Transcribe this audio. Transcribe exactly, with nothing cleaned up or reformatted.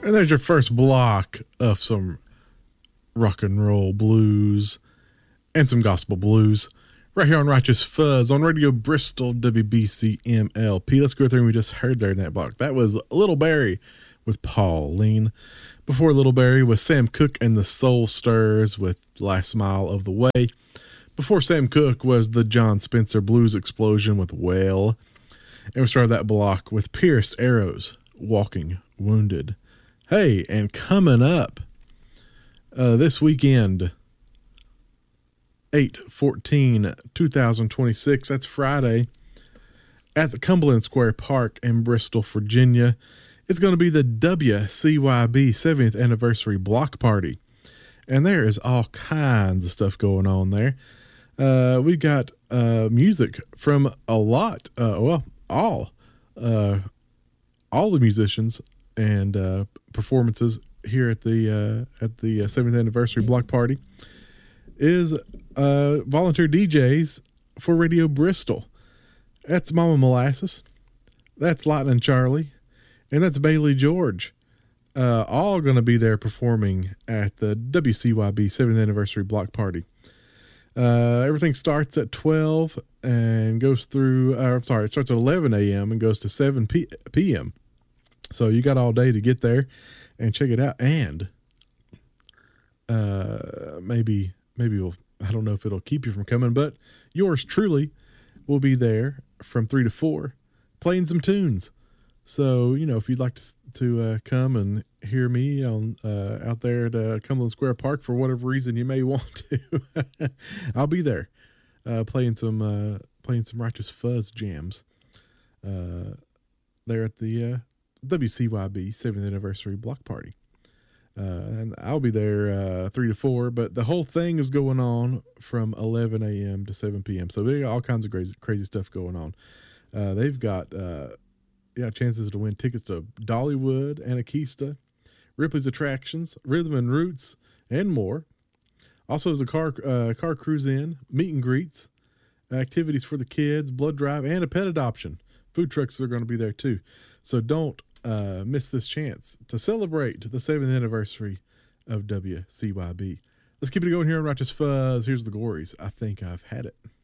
And there's your first block of some rock and roll blues and some gospel blues right here on Righteous Fuzz on Radio Bristol W B C M L P. Let's go through and we just heard there in that block. That was Little Barry with Pauline. Before Little Barry was Sam Cooke and the Soul Stirrers with Last Mile of the Way. Before Sam Cooke was the John Spencer Blues Explosion with Whale. And we started that block with Pierced Arrows, Walking Wounded. Hey, and coming up uh, this weekend, eight fourteen twenty twenty-six, that's Friday, at the Cumberland Square Park in Bristol, Virginia, it's going to be the W C Y B seventieth Anniversary Block Party. And there is all kinds of stuff going on there. Uh, we got uh, music from a lot, uh, well, all, uh, all the musicians and uh, performances here at the uh, at the uh, seventieth Anniversary Block Party is uh, volunteer D Js for Radio Bristol. That's Mama Molasses, that's Lightning Charlie, and that's Bailey George. Uh, all going to be there performing at the W C Y B seventieth Anniversary Block Party. Uh, everything starts at twelve and goes through, uh, I'm sorry, it starts at eleven a.m. and goes to seven p.m. So you got all day to get there and check it out. And uh, maybe, maybe we'll, I don't know if it'll keep you from coming, but yours truly will be there from three to four playing some tunes. So, you know, if you'd like to, to uh, come and hear me on uh, out there at uh, Cumberland Square Park for whatever reason you may want to, I'll be there uh, playing some uh, playing some Righteous Fuzz jams uh, there at the uh, W C Y B seventieth Anniversary Block Party. Uh, and I'll be there uh, three to four, but the whole thing is going on from eleven a.m. to seven p.m. So they got all kinds of crazy, crazy stuff going on. Uh, they've got uh, yeah chances to win tickets to Dollywood, Anarchista, Ripley's Attractions, Rhythm and Roots, and more. Also, there's a car uh, car cruise in, meet and greets, activities for the kids, blood drive, and a pet adoption. Food trucks are going to be there too. So don't uh, miss this chance to celebrate the seventieth anniversary of W C Y B. Let's keep it going here on Righteous Fuzz. Here's the Gories. I think I've had it.